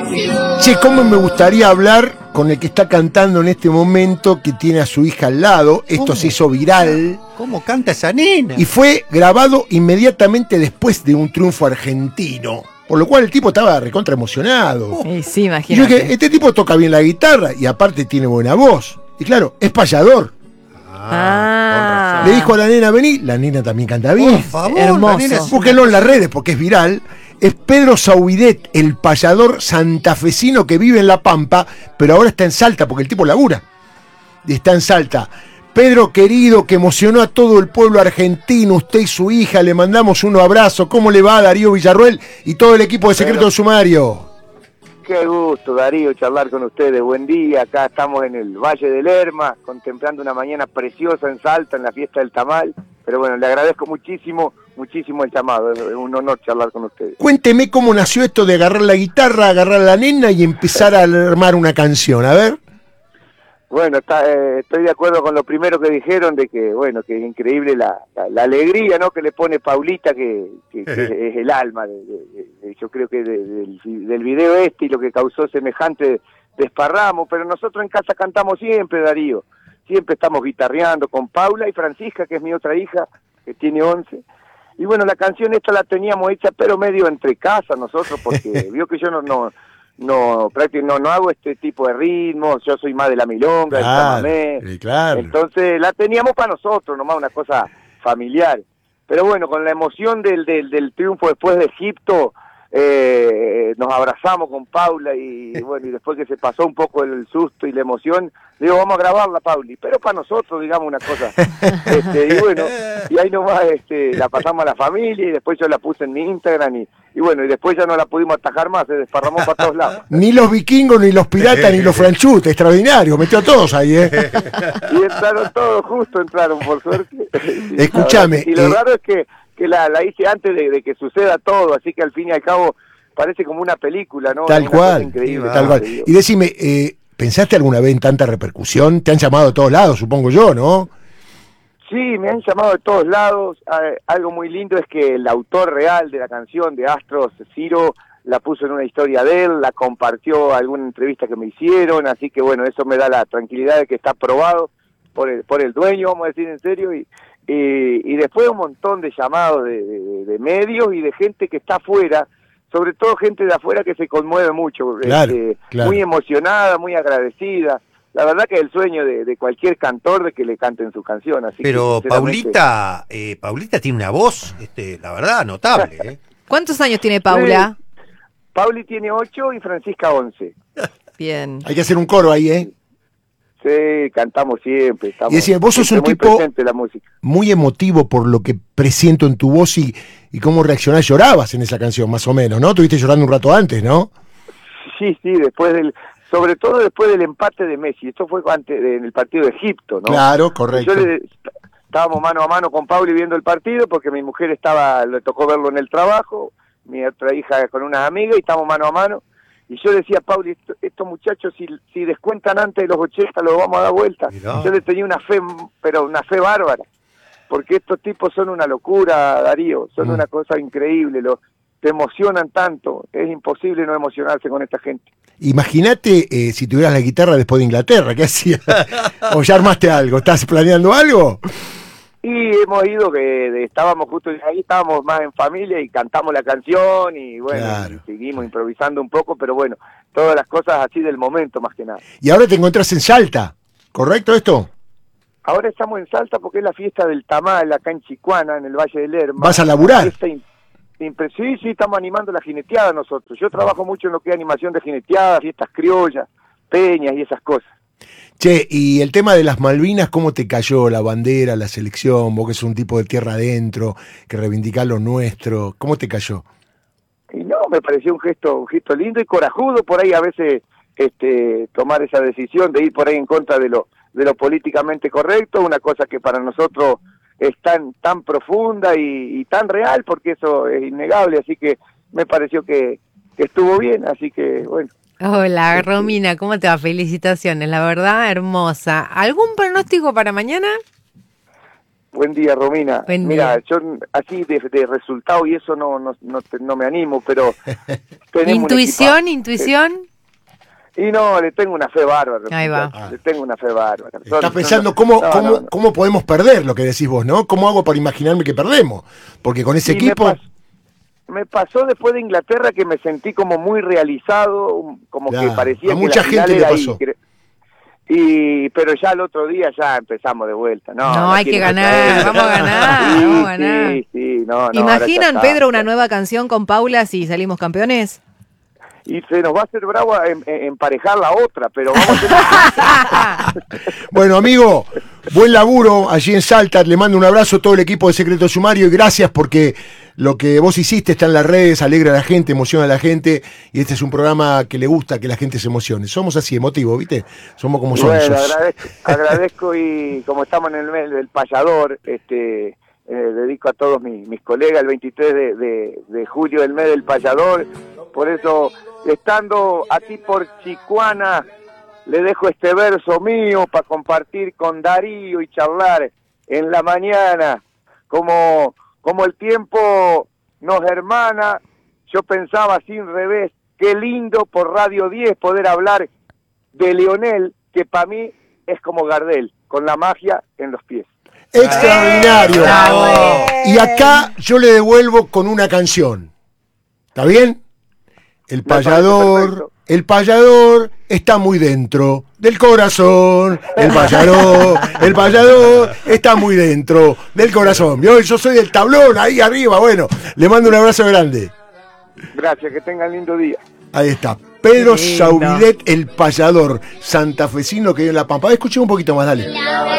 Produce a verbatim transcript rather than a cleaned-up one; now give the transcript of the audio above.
Che, cómo me gustaría hablar con el que está cantando en este momento, que tiene a su hija al lado. Esto ¿Cómo? se hizo viral. ¿Cómo canta esa nena? Y fue grabado inmediatamente después de un triunfo argentino. Por lo cual el tipo estaba recontra emocionado. Eh, sí, Y yo imagínate. dije, este tipo toca bien la guitarra y aparte tiene buena voz. Y claro, es payador. Ah. Le dijo a la nena, vení, la nena también canta bien. Por favor, Hermoso. la nena es una Búsquenlo en las cosa- redes porque es viral. Es Pedro Saubidet, el payador santafesino que vive en La Pampa, pero ahora está en Salta porque el tipo labura. Y está en Salta. Pedro querido, que emocionó a todo el pueblo argentino, usted y su hija, le mandamos un abrazo. ¿Cómo le va a Darío Villarruel y todo el equipo de Secreto Pero- de Sumario? Qué gusto, Darío, charlar con ustedes. Buen día, acá estamos en el Valle del Lerma, contemplando una mañana preciosa en Salta, en la fiesta del tamal. Pero bueno, le agradezco muchísimo, muchísimo el llamado. Es un honor charlar con ustedes. Cuénteme cómo nació esto de agarrar la guitarra, agarrar a la nena y empezar a armar una canción. A ver. Bueno, está, eh, estoy de acuerdo con lo primero que dijeron, de que, bueno, que es increíble la, la, la alegría, ¿no?, que le pone Paulita, que, que, que es, es el alma, de, de- de- yo creo que de- del, del video este y lo que causó semejante desparramo. Pero nosotros en casa cantamos siempre, Darío. Siempre estamos guitarreando con Paula y Francisca, que es mi otra hija, que tiene once. Y bueno, la canción esta la teníamos hecha, pero medio entre casa nosotros, porque vio que yo no... no no prácticamente no, no hago este tipo de ritmos, yo soy más de la milonga, del chamamé. eh, claro. Entonces la teníamos para nosotros, nomás una cosa familiar. Pero bueno, con la emoción del, del, del triunfo después de Egipto, eh, nos abrazamos con Paula y bueno, y después que se pasó un poco el susto y la emoción, digo, vamos a grabarla, Pauli, pero para nosotros, digamos, una cosa. Este, y bueno, y ahí nomás este, la pasamos a la familia y después yo la puse en mi Instagram y, y bueno, y después ya no la pudimos atajar más, se desparramó para todos lados. Ni los vikingos, ni los piratas, ni los franchutes, extraordinario, metió a todos ahí, ¿eh? Y entraron todos, justo entraron, por suerte. Sí, Escúchame, Y lo eh, raro es que, que la, la hice antes de, de que suceda todo, así que al fin y al cabo parece como una película, ¿no? Tal Una cosa cual, increíble, tal cual. te digo. Y decime, eh, ¿pensaste alguna vez en tanta repercusión? Te han llamado de todos lados, supongo yo, ¿no? Sí, me han llamado de todos lados. Eh, algo muy lindo es que el autor real de la canción, de Astros, Ciro, la puso en una historia de él, la compartió alguna entrevista que me hicieron, así que bueno, eso me da la tranquilidad de que está aprobado por el, por el dueño, vamos a decir en serio, y, y, y después un montón de llamados de, de, de medios y de gente que está afuera, sobre todo gente de afuera que se conmueve mucho, Claro, este, claro. muy emocionada, muy agradecida. La verdad que es el sueño de, de cualquier cantor de que le canten su canción. Así Pero que, sinceramente, Paulita, eh, Paulita tiene una voz, este, la verdad, notable, ¿eh? ¿Cuántos años tiene Paula? Pauli tiene ocho y Francisca once. Bien. Hay que hacer un coro ahí, ¿eh? Sí, cantamos siempre. Estamos, Y decime, vos sos siempre un muy tipo- presente la música. Muy emotivo por lo que presiento en tu voz y, y cómo reaccionás. Llorabas en esa canción, más o menos, ¿no? Estuviste llorando un rato antes, ¿no? Sí, sí, después del, sobre todo después del empate de Messi. Esto fue antes de- en el partido de Egipto, ¿no? Claro, correcto. Yo le- estábamos mano a mano con Pauli viendo el partido porque mi mujer estaba, le tocó verlo en el trabajo, mi otra hija con unas amigas y estábamos mano a mano. Y yo decía a Pauli, esto- estos muchachos si, si descuentan antes de los ochenta los vamos a dar vuelta. Mirá. Yo le tenía una fe, pero una fe bárbara, porque estos tipos son una locura, Darío, son Mm. una cosa increíble, lo, te emocionan tanto, es imposible no emocionarse con esta gente. Imagínate eh, si tuvieras la guitarra después de Inglaterra, ¿qué hacías? ¿O ya armaste algo? ¿Estás planeando algo? Y hemos ido, que de- estábamos justo ahí, estábamos más en familia y cantamos la canción y bueno, Claro. y seguimos improvisando un poco, pero bueno, todas las cosas así del momento más que nada. Y ahora te encontrás en Salta, ¿correcto esto? Ahora estamos en Salta porque es la fiesta del tamal acá en Chicuana, en el Valle del Lerma. ¿Vas a laburar? Fiesta in- impre- sí, sí, estamos animando la jineteada nosotros. Yo trabajo mucho en lo que es animación de jineteada, fiestas criollas, peñas y esas cosas. Che, y el tema de las Malvinas, ¿cómo te cayó la bandera, la selección? Vos que sos un tipo de tierra adentro, que reivindicás lo nuestro, ¿cómo te cayó? Y no, me pareció un gesto, un gesto lindo y corajudo por ahí a veces este, tomar esa decisión de ir por ahí en contra de lo, de lo políticamente correcto, una cosa que para nosotros es tan, tan profunda y, y tan real, porque eso es innegable, así que me pareció que, que estuvo bien, así que bueno. Hola, Romina, ¿cómo te va? Felicitaciones, la verdad, hermosa. ¿Algún pronóstico para mañana? Buen día, Romina. Buen Mira, día. yo así de, de resultado y eso no no, no, te- no me animo, pero... tenemos un Intuición, equipazo. intuición. Y no, le tengo una fe bárbara. Ahí va. muchachos, Le tengo una fe bárbara. Son- Estás son- pensando cómo, no, cómo, no, no. cómo podemos perder, lo que decís vos, ¿no? ¿Cómo hago para imaginarme que perdemos? Porque con ese Y me equipo... pas- Me pasó después de Inglaterra que me sentí como muy realizado, um, como Claro, que parecía a que mucha la final gente le era ahí, pasó. cre- Y pero ya el otro día ya empezamos de vuelta. No, No, no hay que tiene ganar, ser. vamos a ganar, Sí, vamos a ganar. Sí, sí, no, no, ahora ya ¿Imaginan, está. Pedro, una nueva canción con Paula si salimos campeones? Y se nos va a hacer bravo a em- em- emparejar la otra, pero vamos a tener... Bueno, amigo, buen laburo allí en Salta. Le mando un abrazo a todo el equipo de Secreto Sumario y gracias porque lo que vos hiciste está en las redes, alegra a la gente, emociona a la gente y este es un programa que le gusta que la gente se emocione. Somos así, emotivos, ¿viste? Somos como Bueno, sonsos. agradezco, agradezco y como estamos en el mes del payador, este, eh, dedico a todos mis, mis colegas el veintitrés de, de, de julio el mes del payador, por eso estando aquí por Chicuana le dejo este verso mío para compartir con Darío y charlar en la mañana, como, como el tiempo nos hermana, yo pensaba sin revés, qué lindo por Radio diez poder hablar de Leonel, que para mí es como Gardel, con la magia en los pies. Extraordinario. Bravo. Y acá yo le devuelvo con una canción. ¿Está bien? El Me parece payador, perfecto. el payador está muy dentro del corazón. El payador, el payador está muy dentro del corazón. ¿Vio? Yo soy del tablón, ahí arriba. Bueno, le mando un abrazo grande. Gracias, que tengan lindo día. Ahí está. Pedro Qué lindo. Saubidet, el payador santafesino que vive en La Pampa. Escuché un poquito más, dale. La